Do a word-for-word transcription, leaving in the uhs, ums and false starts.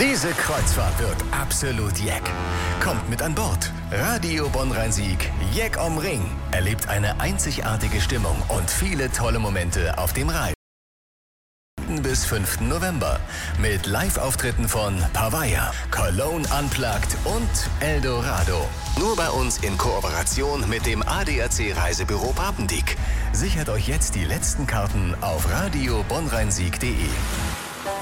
Diese Kreuzfahrt wird absolut jeck. Kommt mit an Bord. Radio Bonn-Rhein-Sieg, Jeck om Ring. Erlebt eine einzigartige Stimmung und viele tolle Momente auf dem Rhein. Bis fünften November mit Live-Auftritten von Pavaya, Cologne Unplugged und Eldorado. Nur bei uns in Kooperation mit dem A D A C Reisebüro Papendick. Sichert euch jetzt die letzten Karten auf radio bonn rhein sieg punkt de.